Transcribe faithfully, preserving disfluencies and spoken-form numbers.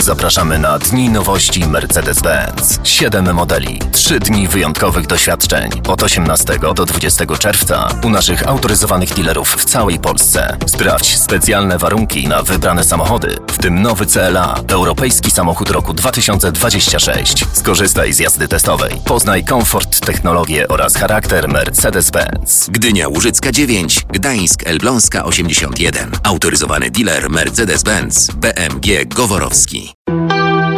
Zapraszamy na Dni Nowości Mercedes-Benz. Siedem modeli, trzy dni wyjątkowych doświadczeń. Od osiemnastego do dwudziestego czerwca u naszych autoryzowanych dealerów w całej Polsce. Sprawdź specjalne warunki na wybrane samochody, w tym nowy C L A, europejski samochód roku dwa tysiące dwudziesty trzeci. Skorzystaj z jazdy testowej. Poznaj komfort, technologię oraz charakter Mercedes-Benz. Gdynia Łużycka dziewięć, Gdańsk Elbląska osiemdziesiąt jeden. Autoryzowany dealer Mercedes-Benz B M G Goworowski.